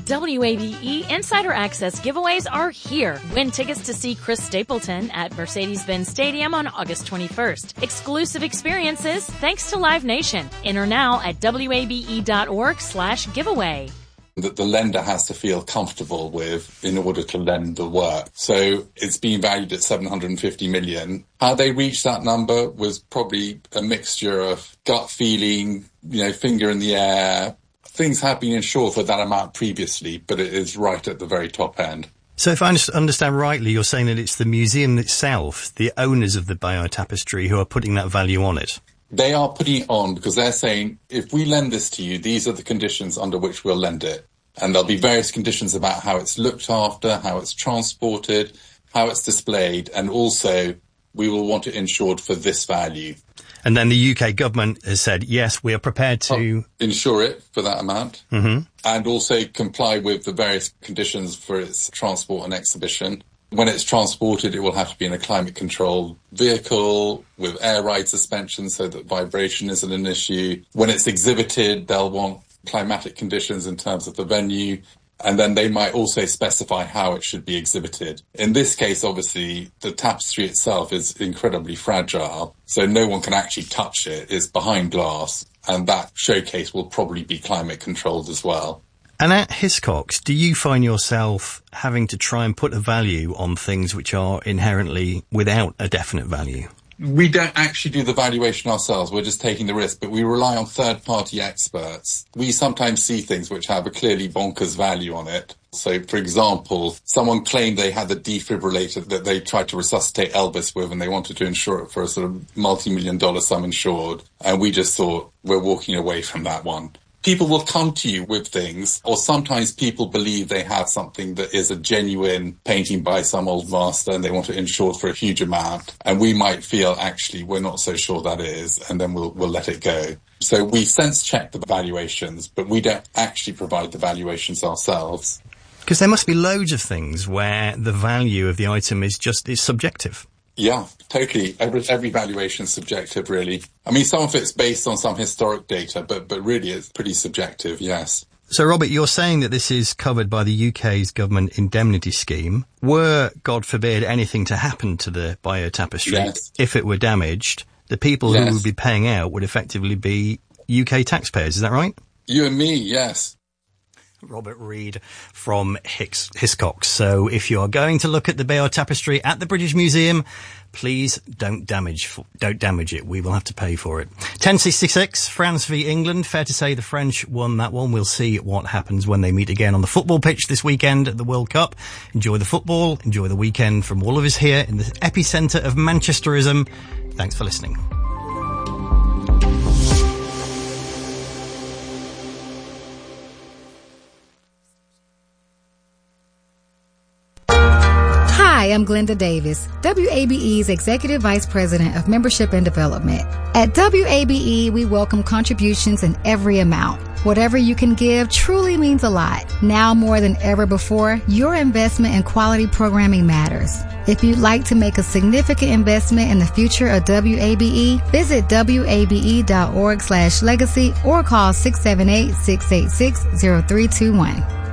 WABE Insider Access giveaways are here. Win tickets to see Chris Stapleton at Mercedes-Benz Stadium on August 21st. Exclusive experiences thanks to Live Nation. Enter now at wabe.org/giveaway. That the lender has to feel comfortable with in order to lend the work. So it's being valued at 750 million. How they reached that number was probably a mixture of gut feeling, finger in the air. Things have been insured for that amount previously, but it is right at the very top end. So if I understand rightly, you're saying that it's the museum itself, the owners of the Bayeux Tapestry, who are putting that value on it? They are putting it on because they're saying, if we lend this to you, these are the conditions under which we'll lend it. And there'll be various conditions about how it's looked after, how it's transported, how it's displayed, and also we will want it insured for this value. And then the UK government has said, yes, we are prepared to insure it for that amount, mm-hmm. and also comply with the various conditions for its transport and exhibition. When it's transported, it will have to be in a climate-controlled vehicle with air ride suspension so that vibration isn't an issue. When it's exhibited, they'll want climatic conditions in terms of the venue, and then they might also specify how it should be exhibited. In this case, obviously, the tapestry itself is incredibly fragile, so no one can actually touch it. It's behind glass, and that showcase will probably be climate-controlled as well. And at Hiscox, do you find yourself having to try and put a value on things which are inherently without a definite value? We don't actually do the valuation ourselves. We're just taking the risk, but we rely on third-party experts. We sometimes see things which have a clearly bonkers value on it. So, for example, someone claimed they had the defibrillator that they tried to resuscitate Elvis with, and they wanted to insure it for a sort of multi-million-dollar sum insured. And we just thought, we're walking away from that one. People will come to you with things, or sometimes people believe they have something that is a genuine painting by some old master and they want it insured for a huge amount. And we might feel, actually, we're not so sure that is, and then we'll let it go. So we sense check the valuations, but we don't actually provide the valuations ourselves. Because there must be loads of things where the value of the item is subjective. Yeah, totally. Every valuation is subjective, really. I mean, some of it's based on some historic data, but really it's pretty subjective, yes. So, Robert, you're saying that this is covered by the UK's government indemnity scheme. Were, God forbid, anything to happen to the Bayeux Tapestry, yes, if it were damaged, the people yes, who would be paying out would effectively be UK taxpayers, is that right? You and me, yes. Robert Reid from Hiscox. So if you are going to look at the Bayeux Tapestry at the British Museum, please don't damage it. We will have to pay for it. 10:66, France v England. Fair to say the French won that one. We'll see what happens when they meet again on the football pitch this weekend at the World Cup. Enjoy the football. Enjoy the weekend from all of us here in the epicentre of Manchesterism. Thanks for listening. Hi, I'm Glenda Davis, WABE's Executive Vice President of Membership and Development. At WABE, we welcome contributions in every amount. Whatever you can give truly means a lot. Now more than ever before, your investment in quality programming matters. If you'd like to make a significant investment in the future of WABE, visit wabe.org/legacy or call 678-686-0321.